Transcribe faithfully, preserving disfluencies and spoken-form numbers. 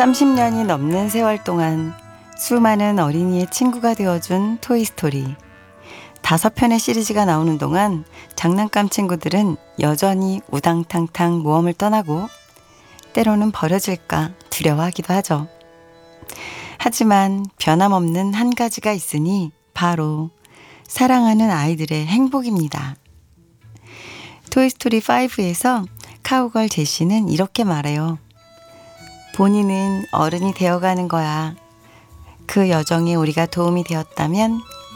삼십 년이 넘는 세월 동안 수많은 어린이의 친구가 되어준 토이스토리. 다섯 편의 시리즈가 나오는 동안 장난감 친구들은 여전히 우당탕탕 모험을 떠나고 때로는 버려질까 두려워하기도 하죠. 하지만 변함없는 한 가지가 있으니 바로 사랑하는 아이들의 행복입니다. 토이스토리 파이브에서 카우걸 제시는 이렇게 말해요. 본인은 어른이 되어가는 거야. 그 여정에 우리가 도움이 되었다면